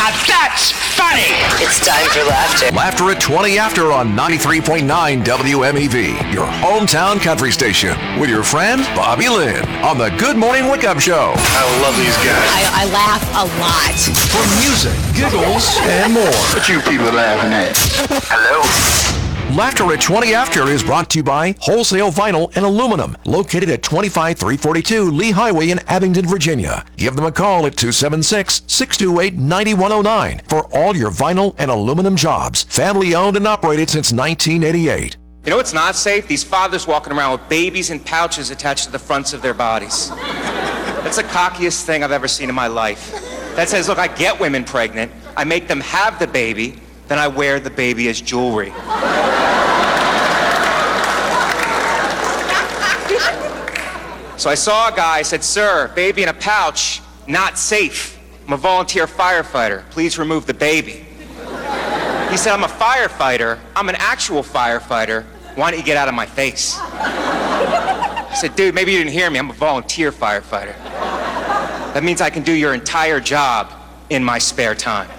Now that's funny. It's time for laughter. Laughter at 20 after on 93.9 WMEV, your hometown country station, with your friend Bobby Lynn on the Good Morning Wake Up Show. I love these guys. I laugh a lot. For music, giggles, and more. What you people laughing at? Hello? Laughter at 20 after is brought to you by Wholesale Vinyl and Aluminum, located at 25342 Lee Highway in Abingdon, Virginia. Give them a call at 276-628-9109 for all your vinyl and aluminum jobs. Family owned and operated since 1988. You know what's not safe? These fathers walking around with babies in pouches attached to the fronts of their bodies. That's the cockiest thing I've ever seen in my life. That says, look, I get women pregnant, I make them have the baby, then I wear the baby as jewelry. So I saw a guy, I said, sir, baby in a pouch, not safe. I'm a volunteer firefighter. Please remove the baby. He said, I'm a firefighter. I'm an actual firefighter. Why don't you get out of my face? I said, dude, maybe you didn't hear me. I'm a volunteer firefighter. That means I can do your entire job in my spare time.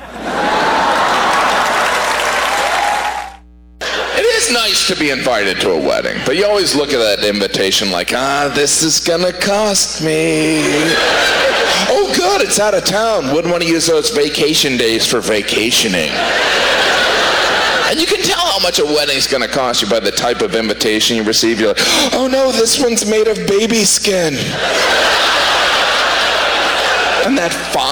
It is nice to be invited to a wedding, but you always look at that invitation like, this is gonna cost me. Oh good, it's out of town. Wouldn't want to use those vacation days for vacationing. And you can tell how much a wedding's gonna cost you by the type of invitation you receive. You're like, oh no, this one's made of baby skin. And that